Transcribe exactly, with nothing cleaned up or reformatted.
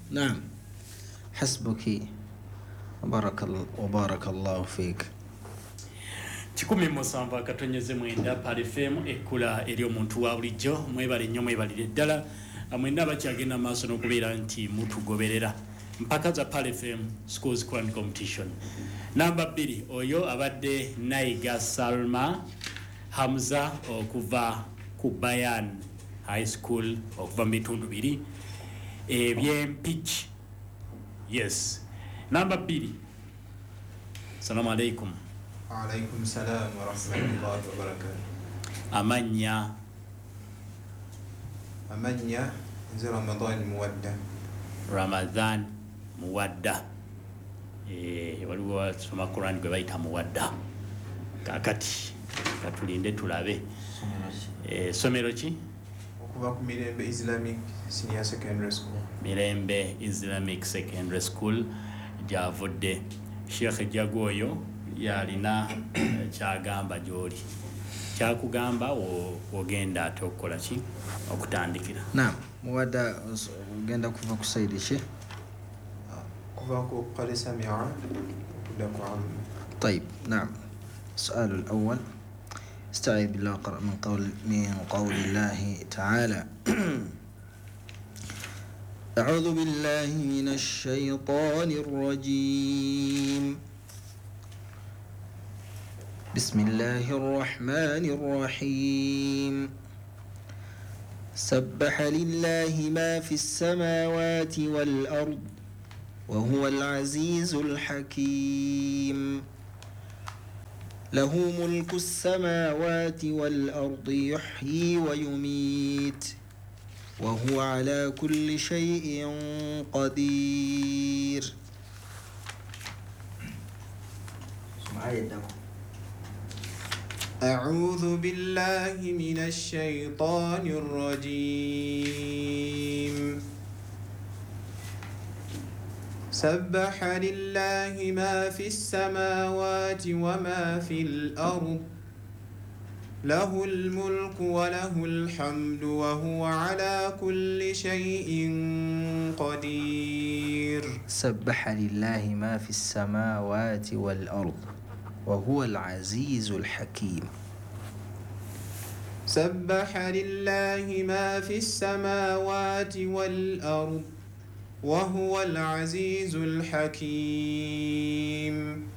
نعم حسبك وبارك الله وبارك الله فيك. kikumi musanvu akatonyeze mwenda Pale F M ekkula eri omuntu wa bulijjo mwebale nnyo mwebalire ddala mwenda bakyagenda maaso n'okubeera nti mutugoberera mpaka za Pale F M Schools Quran Competition. Namba bbiri oyo abadde Naiga Salma Hamza okuva ku Bayan High School okuva mu bitundu biri eby'empiki. Yes. Namba bbiri. Assalamu alaikum. Alaikum salam wa rahmatullahi wa barakatuh. Amanya. Amanya nze Ramadan Muwadda. Ramadan Muwadda. Eh waliwo soma Quran gwe bayita Muwadda. Kakati katulinde tulabe. Eh somero ki? Okuva ku Mirembe Islamic Senior Secondary School. Mirembe Islamic Secondary School javudde. Sheikh Jagoyo yalina kyagamba gyoli kyakugamba ogenda ate okukola ki okutandikira. Naam Muwadda ogenda kuva ku saidi ki kuva ku Qari Samia okuda ku Amma. طيب نعم. السؤال الأول استعيذ بالله قرأ من قول من قول الله تعالى أعوذ بالله من الشيطان الرجيم بسم الله الرحمن الرحيم سبح لله ما في السماوات والأرض وهو العزيز الحكيم له ملك السماوات والأرض يحيي ويميت وهو على كل شيء قدير. أعوذ بالله من الشيطان الرجيم سبح لله ما في السماوات وما في الأرض له الملك وله الحمد وهو على كل شيء قدير. سبح لله ما في السماوات والأرض وهو العزيز الحكيم. سبح لله ما في السماوات والأرض وهو العزيز الحكيم.